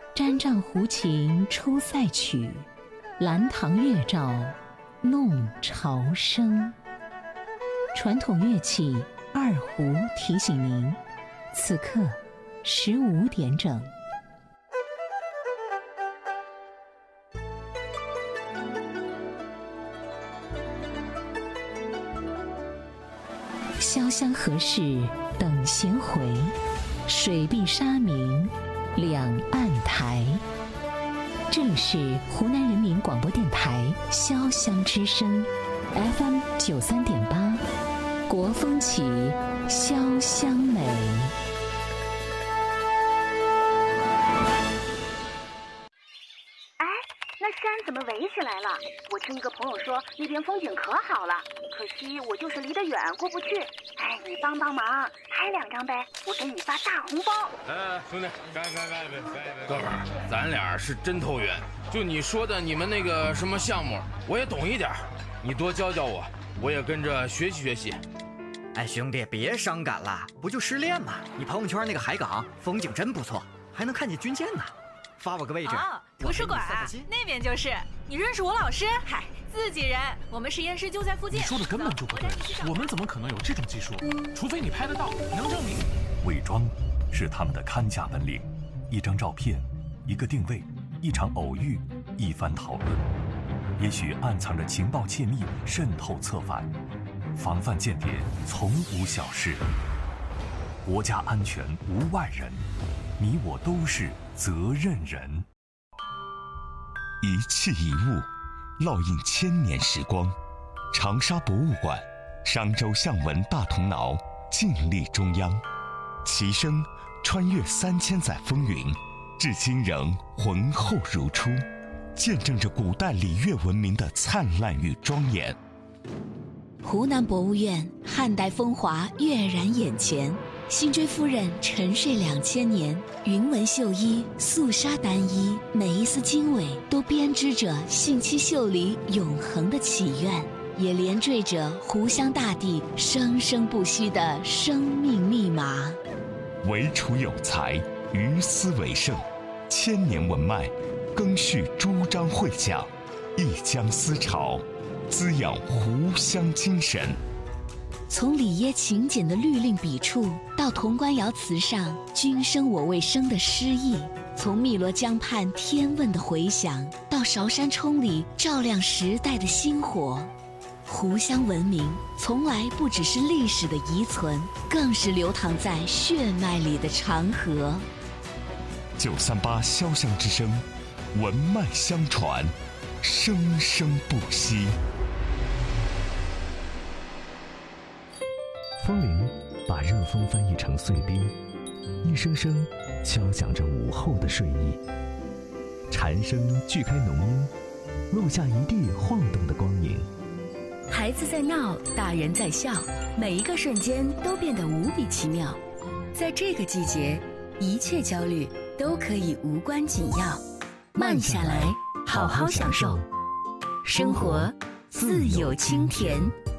毡帐胡琴出塞曲，兰堂月照弄潮生。传统乐器二胡提醒您，此刻15点整。潇湘何事等闲回，水碧沙明两岸台。这里是湖南人民广播电台潇湘之声 FM 93.8，国风起，潇湘美。 那山怎么围起来了？我听一个朋友说那边风景可好了，可惜我就是离得远过不去。哎，你帮帮忙，拍2张呗，我给你发大红包。 兄弟，干一杯！哥们儿，咱俩是真投缘。就你说的你们那个什么项目，我也懂一点，你多教教我，我也跟着学习学习。 哎，兄弟，别伤感了，不就失恋吗？你朋友圈那个海港风景真不错，还能看见军舰呢。发我个位置。 图书馆那边就是。你认识我老师？嗨，自己人，我们实验室就在附近。 你说的根本就不对，我们怎么可能有这种技术？除非你拍得到，能证明。 伪装是他们的看家本领，一张照片，一个定位，一场偶遇，一番讨论，也许暗藏着情报窃密，渗透策反，防范间谍从无小事，国家安全无外人，你我都是责任人。 一器一物，烙印1000年时光。长沙博物馆，商周象纹大铜挠，尽力中央。其声穿越3000载风云，至今仍浑厚如初，见证着古代礼乐文明的灿烂与庄严。 湖南博物院汉代风华跃然眼前，辛追夫人沉睡2000年，云纹绣衣，素纱单衣，每一丝经纬都编织着信七秀里永恒的祈愿，也连缀着湖湘大地生生不息的生命密码。 惟楚有才，于斯为盛，1000年文脉，更续朱张会讲，一江思潮，滋养湖湘精神。 从里耶勤俭的律令笔触，到潼关窑瓷上君生我未生的诗意；从汨罗江畔天问的回响，到韶山冲里照亮时代的星火。湖湘文明从来不只是历史的遗存，更是流淌在血脉里的长河。 938潇湘之声，文脉相传，生生不息。 风铃把热风翻译成碎冰，一声声敲响着午后的睡意。蝉声锯开浓荫，录下一地晃动的光影。 孩子在闹，大人在笑，每一个瞬间都变得无比奇妙。在这个季节，一切焦虑都可以无关紧要，慢下来，好好享受生活，自有清甜。